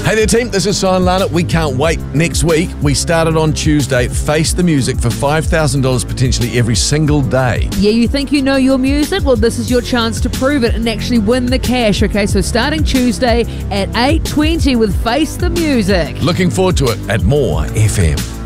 Hey there, team. This is Sion Lana. We can't wait. Next week, we started on Tuesday. Face the Music for $5,000 potentially every single day. Yeah, you think you know your music? Well, this is your chance to prove it and actually win the cash, okay? So starting Tuesday at 8:20 with Face the Music. Looking forward to it at More FM.